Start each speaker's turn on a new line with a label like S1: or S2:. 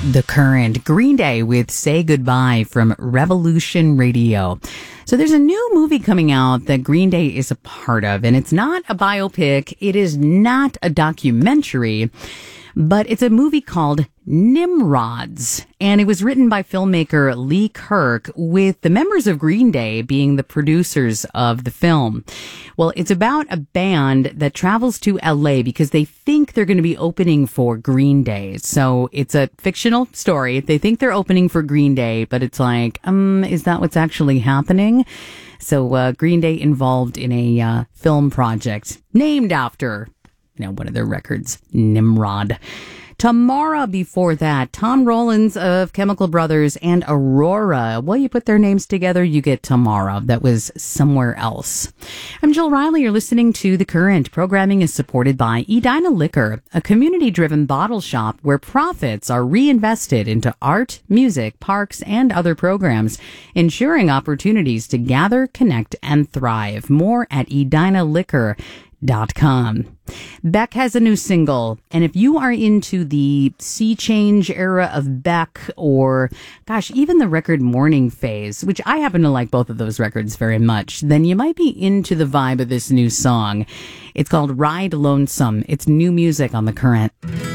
S1: The Current, Green Day with Say Goodbye from Revolution Radio. So there's a new movie coming out that Green Day is a part of, and it's not a biopic, it is not a documentary, but it's a movie called Nimrods, and it was written by filmmaker Lee Kirk, with the members of Green Day being the producers of the film. Well, it's about a band that travels to LA because they think they're going to be opening for Green Day. So it's a fictional story. They think they're opening for Green Day, but it's like, is that what's actually happening? So Green Day involved in a film project named after one of their records, Nimrod. Tomorrow before that, Tom Rollins of Chemical Brothers and Aurora. Well, you put their names together, you get Tomorrow. That was Somewhere Else. I'm Jill Riley. You're listening to The Current. Programming is supported by Edina Liquor, a community-driven bottle shop where profits are reinvested into art, music, parks, and other programs, ensuring opportunities to gather, connect, and thrive. More at edinaliquor.com. Beck has a new single, and if you are into the sea change era of Beck, or even the record Morning Phase, which I happen to like both of those records very much, then you might be into the vibe of this new song. It's called Ride Lonesome. It's new music on The Current.